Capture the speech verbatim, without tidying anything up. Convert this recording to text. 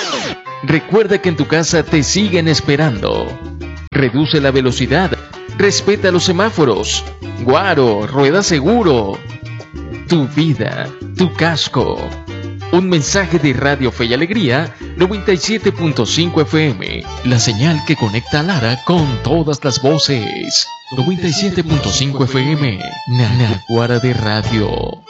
Recuerda que en tu casa te siguen esperando. Reduce la velocidad. Respeta los semáforos. Guaro, rueda seguro. Tu vida, tu casco. Un mensaje de Radio Fe y Alegría, noventa y siete punto cinco F M. La señal que conecta a Lara con todas las voces. noventa y siete punto cinco F M. Naguara de Radio.